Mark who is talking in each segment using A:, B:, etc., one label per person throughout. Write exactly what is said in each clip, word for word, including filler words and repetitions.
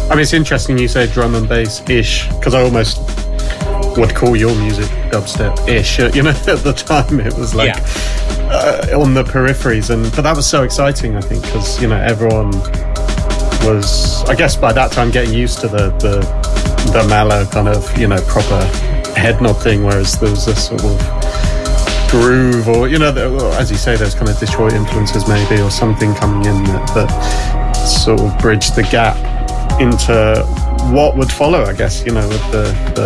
A: I mean, it's interesting you say drum and bass-ish, because I almost would call your music dubstep-ish. You know, at the time it was like yeah. uh, on the peripheries, and but that was so exciting, I think, because, you know, everyone was, I guess by that time, getting used to the the, the mellow kind of, you know, proper head nod thing, whereas there was this sort of groove, or, you know, as you say, those kind of Detroit influences maybe, or something coming in that, that sort of bridged the gap into what would follow, I guess, you know, with the,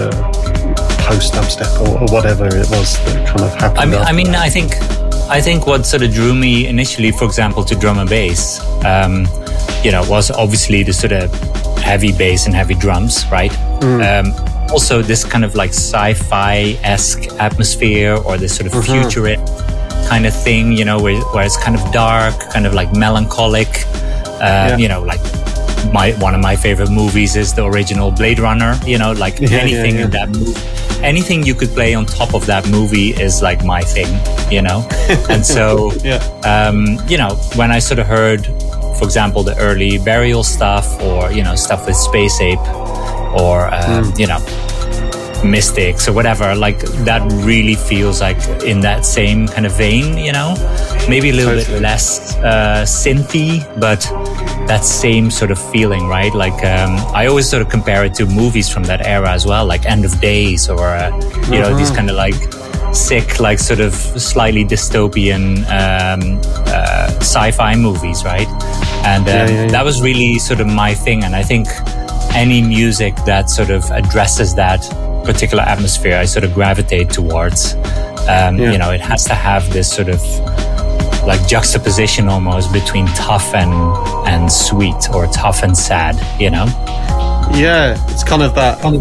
A: the post dubstep or, or whatever it was that kind of happened.
B: I mean, I mean,
A: that.
B: I think, I think what sort of drew me initially, for example, to drum and bass, um, you know, was obviously the sort of heavy bass and heavy drums, right? Mm. Um, also, this kind of like sci-fi-esque atmosphere, or this sort of mm-hmm. futurist kind of thing, you know, where, where it's kind of dark, kind of like melancholic, uh, yeah. you know, like. My one of my favorite movies is the original Blade Runner. You know, like yeah, anything yeah, yeah. in that movie, anything you could play on top of that movie is like my thing. You know, and so
A: yeah.
B: um, you know, when I sort of heard, for example, the early Burial stuff, or you know, stuff with Space Ape, or um, mm. you know, Mystics or whatever, like that really feels like in that same kind of vein. You know, maybe a little totally. bit less uh, synthy, but that same sort of feeling, right? Like um, I always sort of compare it to movies from that era as well, like End of Days, or uh, you mm-hmm. know, these kind of like sick, like sort of slightly dystopian um, uh, sci-fi movies, right? And um, yeah, yeah, yeah. that was really sort of my thing. And I think any music that sort of addresses that particular atmosphere, I sort of gravitate towards. Um, yeah. You know, it has to have this sort of like juxtaposition almost between tough and and sweet, or tough and sad, you know?
A: Yeah, it's kind of that kind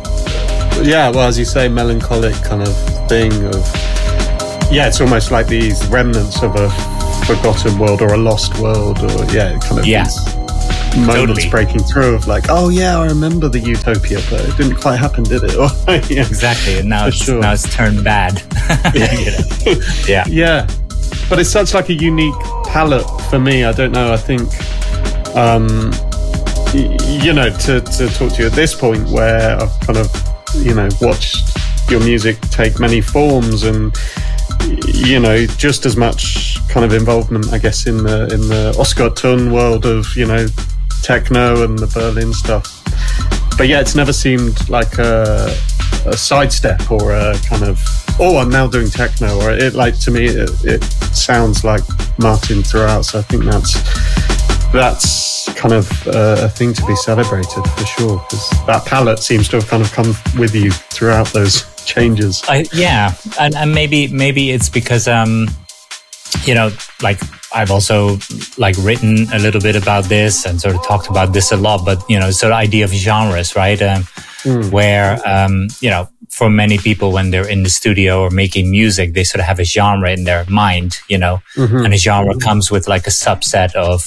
A: of, yeah, well, as you say, melancholic kind of thing of, yeah, it's almost like these remnants of a forgotten world or a lost world, or yeah, kind of
B: yeah.
A: these moments totally. breaking through of like, oh yeah, I remember the utopia, but it didn't quite happen, did it? yeah.
B: Exactly, and now
A: For
B: it's
A: sure.
B: now it's turned bad.
A: yeah.
B: you know? yeah,
A: yeah. But it's such like a unique palette for me. I don't know. I think, um, y- you know, to, to talk to you at this point where I've kind of, you know, watched your music take many forms, and, you know, just as much kind of involvement, I guess, in the in the Oscar-Tun world of, you know, techno and the Berlin stuff. But yeah, it's never seemed like a, a sidestep or a kind of, oh, I'm now doing techno, or it, like, to me, it, it sounds like Martin throughout. So I think that's that's kind of uh, a thing to be celebrated for sure, because that palette seems to have kind of come with you throughout those changes.
B: I, yeah, and, and maybe maybe it's because um, you know, like I've also like written a little bit about this and sort of talked about this a lot, but you know, sort of idea of genres, right? Um, mm. Where um, you know, for many people, when they're in the studio or making music, they sort of have a genre in their mind, you know, mm-hmm. and a genre comes with like a subset of,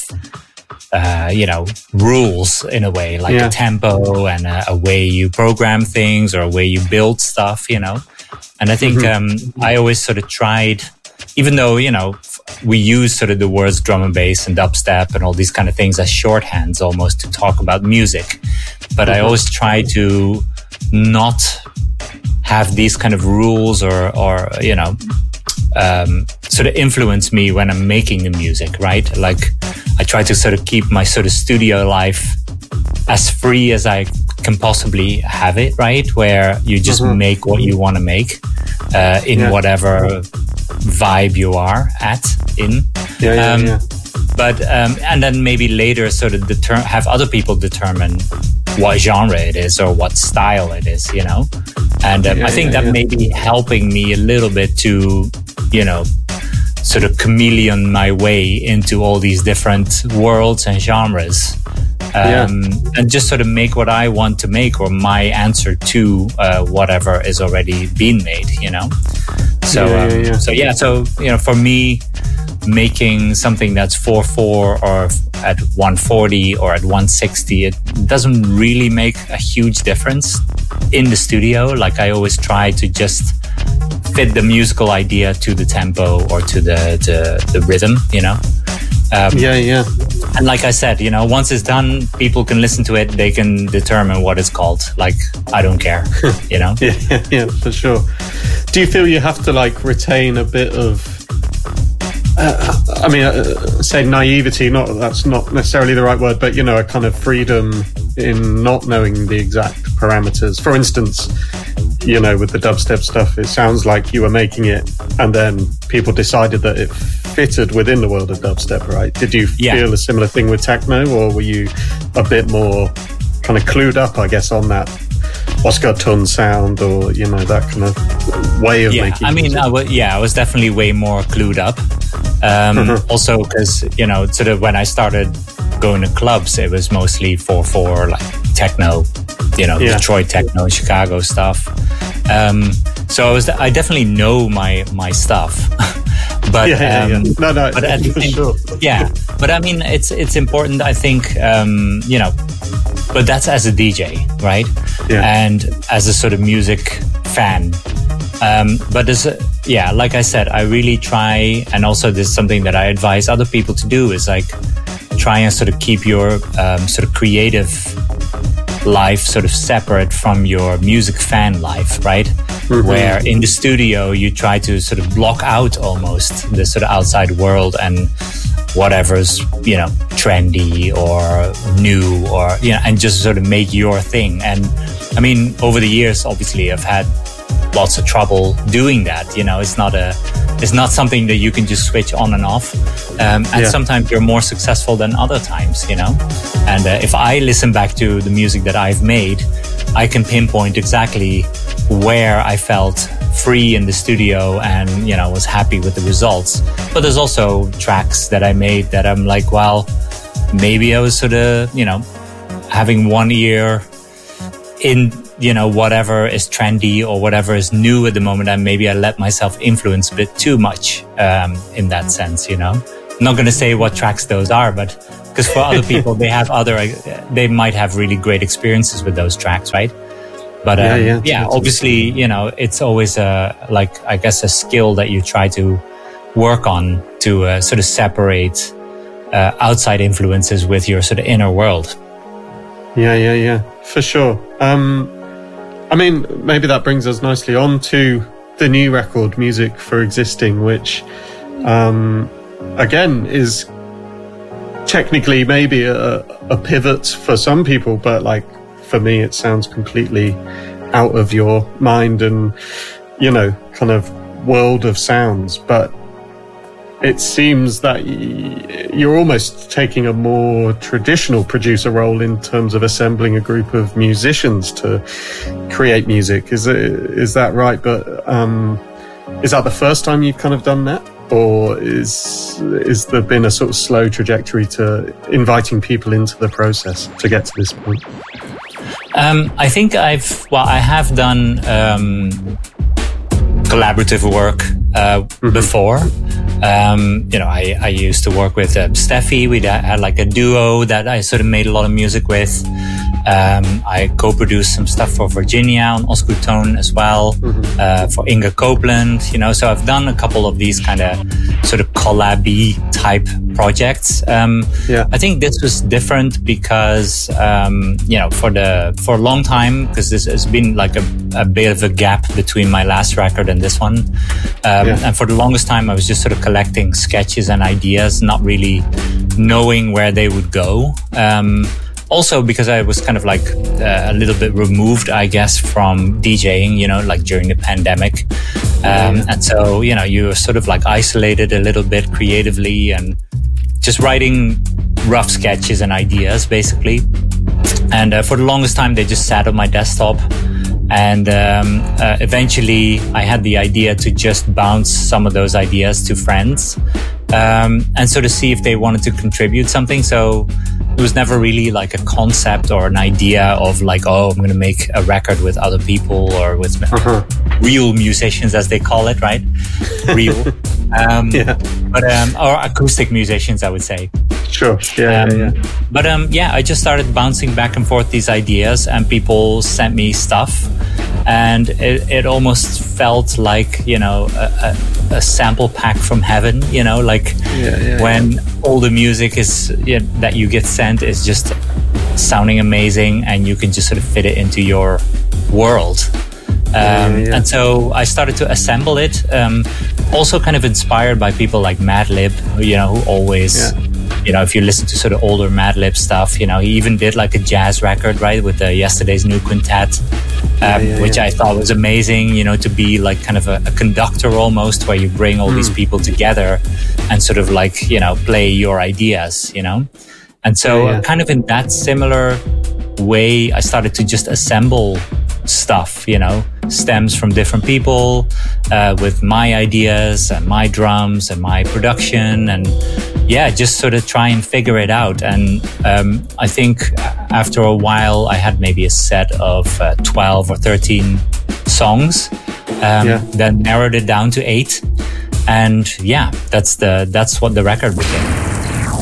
B: uh, you know, rules in a way, like yeah. a tempo and a, a way you program things or a way you build stuff, you know. And I think mm-hmm. um, I always sort of tried, even though, you know, we use sort of the words drum and bass and dubstep and all these kind of things as shorthands almost to talk about music. But mm-hmm. I always try to not have these kind of rules or, or you know, um, sort of influence me when I'm making the music, right? Like I try to sort of keep my sort of studio life as free as I can possibly have it, right? Where you just mm-hmm. make what you want to make uh, in yeah. whatever vibe you are at in.
A: Yeah, yeah, um, yeah.
B: But, um, and then maybe later sort of deter- have other people determine what genre it is or what style it is, you know? And um, yeah, I think yeah, that yeah. may be helping me a little bit to, you know, sort of chameleon my way into all these different worlds and genres. Um, yeah. And just sort of make what I want to make, or my answer to uh, whatever is already being made, you know? So,
A: yeah,
B: um,
A: yeah, yeah.
B: so yeah, so, you know, for me, making something that's four four or at one forty or at one sixty, it doesn't really make a huge difference in the studio. Like I always try to just fit the musical idea to the tempo or to the, the, the rhythm, you know? Um,
A: yeah, yeah.
B: And like I said, you know, once it's done, people can listen to it. They can determine what it's called. Like, I don't care, you know?
A: yeah, yeah, for sure. Do you feel you have to like retain a bit of, uh, I mean, uh, say naivety, not that's not necessarily the right word, but, you know, a kind of freedom in not knowing the exact parameters? For instance, you know, with the dubstep stuff, it sounds like you were making it and then people decided that it fitted within the world of dubstep, right? Did you
B: yeah.
A: feel a similar thing with techno, or were you a bit more kind of clued up, I guess, on that Oscar Tun sound, or, you know, that kind of way of
B: yeah,
A: making
B: I mean,
A: music?
B: I w- yeah, I was definitely way more clued up. Um, mm-hmm. Also, because, you know, sort of when I started going to clubs, it was mostly for, for like techno, you know, yeah. Detroit techno, Chicago stuff. Um, so I was, I definitely know my, my stuff. But,
A: yeah, yeah, yeah.
B: Um,
A: no, no,
B: but at the same,
A: sure.
B: yeah, but I mean, it's, it's important, I think, um, you know, but that's as a D J, right?
A: Yeah.
B: And as a sort of music fan. Um, but as a, yeah, like I said, I really try, and also this is something that I advise other people to do, is like try and sort of keep your um, sort of creative life sort of separate from your music fan life, right? Mm-hmm. Where in the studio you try to sort of block out almost the sort of outside world and whatever's, you know, trendy or new, or, you know, and just sort of make your thing. And I mean, over the years, obviously I've had lots of trouble doing that. You know, it's not a, it's not something that you can just switch on and off. Um, and yeah. sometimes you're more successful than other times, you know? And uh, if I listen back to the music that I've made, I can pinpoint exactly where I felt free in the studio and, you know, was happy with the results. But there's also tracks that I made that I'm like, well, maybe I was sort of, you know, having one ear in, you know, whatever is trendy or whatever is new at the moment, and maybe I let myself influence a bit too much um, in that sense, you know. I'm not going to say what tracks those are, but because for other people, they have other, they might have really great experiences with those tracks, right? But um, yeah, yeah, yeah obviously, you know, it's always a, like, I guess, a skill that you try to work on to uh, sort of separate uh, outside influences with your sort of inner world.
A: Yeah, yeah, yeah, for sure. Um, I mean, maybe that brings us nicely on to the new record, Music for Existing, which, um, again, is technically maybe a, a pivot for some people, but like for me, it sounds completely out of your mind and, you know, kind of world of sounds. But it seems that you're almost taking a more traditional producer role in terms of assembling a group of musicians to create music. Is it, is that right? But um, is that the first time you've kind of done that? Or is is there been a sort of slow trajectory to inviting people into the process to get to this point?
B: Um, I think I've, well, I have done um, collaborative work uh, mm-hmm. before. Um, you know, I, I used to work with uh, Steffi. We had like a duo that I sort of made a lot of music with. Um, I co-produced some stuff for Virginia on Oscar Tone as well, mm-hmm. uh, for Inga Copeland, you know, so I've done a couple of these kind of sort of collab-y type projects. Um, yeah. I think this was different because, um, you know, for the, for a long time, because this has been like a, a bit of a gap between my last record and this one. Um, yeah. And for the longest time, I was just sort of collecting sketches and ideas, not really knowing where they would go. Um, Also, because I was kind of like uh, a little bit removed, I guess, from DJing, you know, like during the pandemic. Um, and so, you know, you're sort of like isolated a little bit creatively and just writing rough sketches and ideas, basically. And uh, for the longest time, they just sat on my desktop. And um, uh, eventually, I had the idea to just bounce some of those ideas to friends um, and sort of see if they wanted to contribute something. So it was never really like a concept or an idea of like, oh, I'm going to make a record with other people or with uh-huh. real musicians, as they call it, right? Real. um, yeah. But, um, or acoustic musicians, I would say.
A: Sure. Yeah,
B: um,
A: yeah, yeah.
B: But um, yeah, I just started bouncing back and forth these ideas, and people sent me stuff, and it, it almost felt like, you know, a, a, a sample pack from heaven. You know, like
A: yeah, yeah,
B: when
A: yeah.
B: all the music is you know, that you get sent is just sounding amazing, and you can just sort of fit it into your world. Um,
A: yeah, yeah.
B: And so I started to assemble it. Um, also, kind of inspired by people like Madlib, you know, who always.
A: Yeah.
B: You know, if you listen to sort of older Madlib stuff, you know, he even did like a jazz record, right, with the Yesterday's New Quintet, um,
A: yeah, yeah,
B: which
A: yeah.
B: I thought was amazing, you know, to be like kind of a, a conductor almost, where you bring all mm. these people together and sort of like, you know, play your ideas, you know. And so
A: yeah, yeah.
B: kind of in that similar way, I started to just assemble stuff, you know, stems from different people uh, with my ideas and my drums and my production, and yeah, just sort of try and figure it out. And um, I think after a while I had maybe a set of uh, twelve or thirteen songs, um,
A: yeah.
B: then narrowed it down to eight, and yeah, that's the that's what the record became.